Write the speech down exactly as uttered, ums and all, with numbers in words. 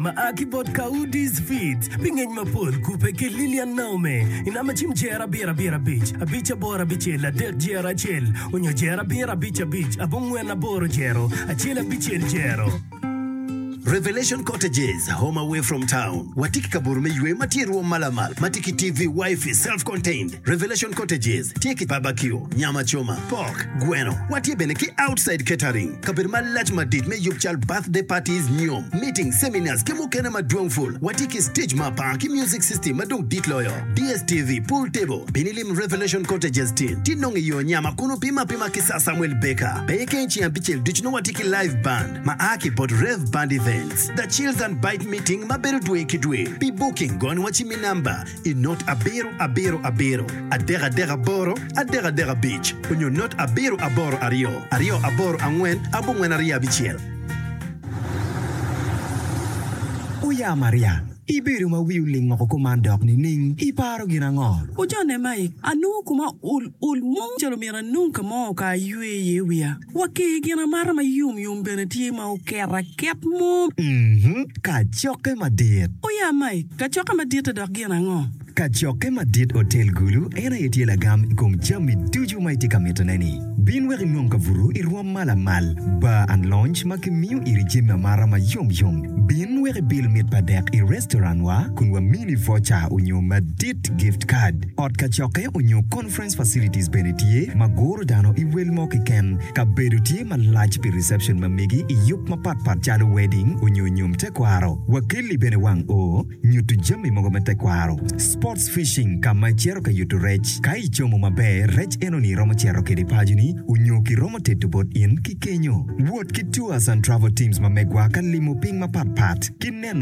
Maakibot Kaudis Feeds, Pingin Mapul, Kupeke Lilian Naume, Inama Chim Jera Bira Bira Beach, a beach a bora bichel, a dirt jera chill, when you jera bira beach a beach, a bongwena boro jero, a chilla bichel jero. Revelation Cottages, home away from town. Watiki kaburume yue matiru malamal. Matiki T V, Wi-Fi, self-contained. Revelation Cottages, take it barbecue, nyama choma, pork, gueno. Wati beneki outside catering. Kabirma lach madit me yupchal birthday parties nyom. Meetings, seminars, kemu kene madwongful. Watiki stage mapa, ki music system, madung dit lawyer. D S T V, pool table. Benilim Revelation Cottages tin. Tinongi yo nyama kunu pima pima kisa Samuel Baker. Beke nchi ambichel dichno watiki live band. Maaki pot rev band event. The Chills and Bite meeting maberu dwe kidwe. Be booking gone watching me number. In not abero abero abero. Adera dera boro, adera dera beach. When you're not abero aboro ario. Ario aboro angwen, abongwen aria bichel. Uya Maria. Ibiru ma wiuling mo komandok ni ning iparo ginangol. Ujane mai anu kuma ul ul mong jalo mira nunca mo ka yue ye wia. Wake gina mara ma yum yum beneti ma o kera kep mo. Mhm. Ka joke ma dit. Oya mai ka joke ma dit dok gina ngo. Ka joke ma dit hotel gulu ena yeti la gam kum jami duju mai tika metoneni. Bin weri nunca vuru irwa mala mal. Ba and lunch ma kimiu iri jima mara ma yum yum. Bin weri bill mit padek i restaurant wa kunwa mini voucher unyo madit gift card. Ot ka choke unyo conference facilities benetie magoro dano i welmo kiken ka bedutie ma large pi reception ma megi i yup ma pat pat chalo wedding unyo nyum te kwaro. Wakili bene wang o nyutu jami mogo me te kwaro. Sports fishing ka ma chero ka yutu rech ka i chomo ma be rech eno ni romo chero ke di pajuni unyo ki romo te tubot in ki kenyo. Wot ki tours and travel teams ma megwa ka limo ping ma pat pat kinen